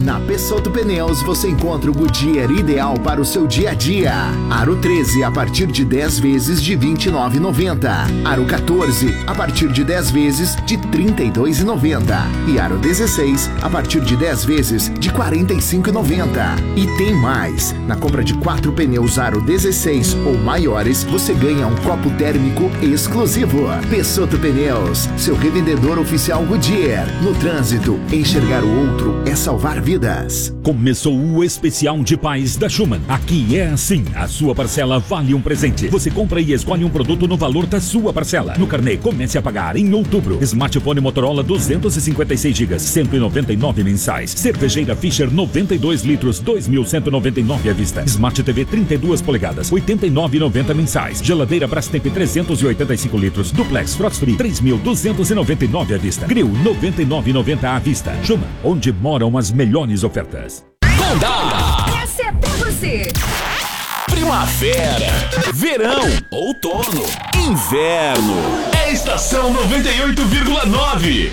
Na Pessotto Pneus você encontra o Goodyear ideal para o seu dia a dia. Aro 13 a partir de 10 vezes de R$ 29,90. Aro 14 a partir de 10 vezes de R$ 32,90. E Aro 16 a partir de 10 vezes de R$ 45,90. E tem mais! Na compra de 4 pneus Aro 16 ou maiores, você ganha um copo térmico exclusivo. Pessotto Pneus, seu revendedor oficial Goodyear. No trânsito, enxergar o outro é salvar vidas. Começou o especial de pais da Schumann. Aqui é assim, a sua parcela vale um presente. Você compra e escolhe um produto no valor da sua parcela. No carnê, comece a pagar em outubro. Smartphone Motorola 256 GB, 199 mensais. Cervejeira Fischer 92 litros, 2.199 à vista. Smart TV 32 polegadas, 89,90 mensais. Geladeira Brastemp 385 litros, Duplex Frost Free 3.299 à vista. Grill 99,90 à vista. Schumann, onde moram as melhores ofertas. Condá! Essa é pra você! Primavera, verão, outono, inverno. É Estação 98,9.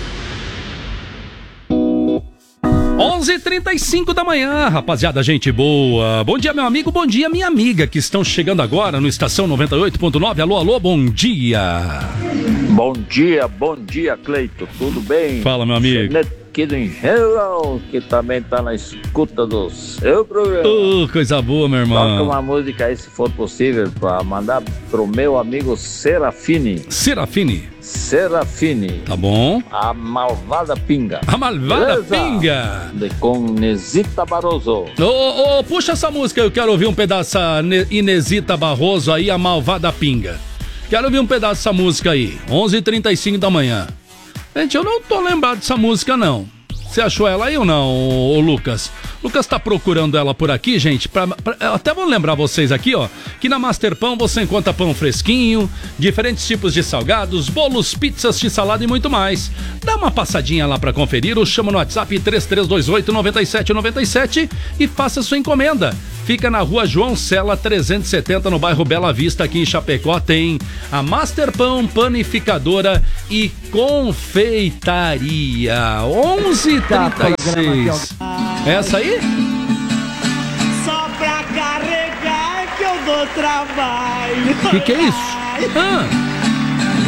11h35 da manhã, rapaziada, gente boa. Bom dia, meu amigo, bom dia, minha amiga, que estão chegando agora no Estação 98.9. Alô, alô, bom dia. Bom dia, Cleito, tudo bem? Fala, meu amigo. Aqui do Engenhão, que também tá na escuta do seu programa. Coisa boa, meu irmão. Toca uma música aí, se for possível, pra mandar pro meu amigo Serafine. Tá bom. A Malvada Pinga. A Malvada Beleza? Pinga. Com Nesita Barroso. Puxa essa música, eu quero ouvir um pedaço, Inesita Barroso aí, a Malvada Pinga. Quero ouvir um pedaço dessa música aí, 11h35 da manhã. Gente, eu não tô lembrado dessa música, não. Você achou ela aí ou não, ô Lucas? Lucas tá procurando ela por aqui, gente. Até vou lembrar vocês aqui, ó, que na Master Pão você encontra pão fresquinho, diferentes tipos de salgados, bolos, pizzas, x-salada e muito mais. Dá uma passadinha lá pra conferir ou chama no WhatsApp 3328-9797 e faça sua encomenda. Fica na Rua João Cela 370, no bairro Bela Vista, aqui em Chapecó. Tem a Master Pão, panificadora e confeitaria. 11h36. Essa aí? Só pra carregar que eu dou trabalho. Que é isso?